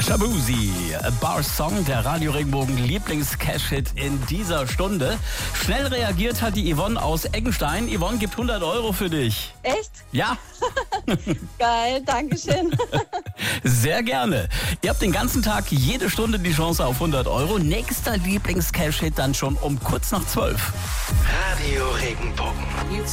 Shabuzi, Bar Song, der Radio Regenbogen Lieblings-Cash-Hit in dieser Stunde. Schnell reagiert hat die Yvonne aus Eggenstein. Yvonne gibt 100 Euro für dich. Echt? Ja. Geil, dankeschön. Sehr gerne. Ihr habt den ganzen Tag jede Stunde die Chance auf 100 Euro. Nächster Lieblings-Cash-Hit dann schon um kurz nach 12. Radio Regenbogen.